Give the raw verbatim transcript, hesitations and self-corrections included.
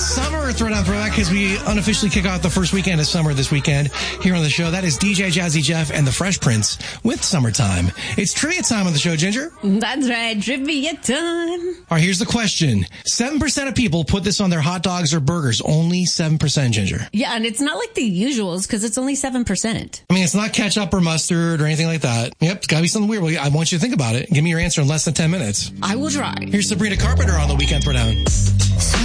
summer Throwdown Throwback because we unofficially kick off the first weekend of summer this weekend here on the show. That is D J Jazzy Jeff and the Fresh Prince with Summertime. It's trivia time on the show, Ginger. That's right, trivia time. All right, here's the question. seven percent of people put this on their hot dogs or burgers. Only seven percent, Ginger. Yeah, and it's not like the usuals because it's only seven percent. I mean, it's not ketchup or mustard or anything like that. Yep, it's got to be something weird. Well, I want you to think about it. Give me your answer in less than ten minutes. I will try. Here's Sabrina Carpenter on the Weekend Throwdown.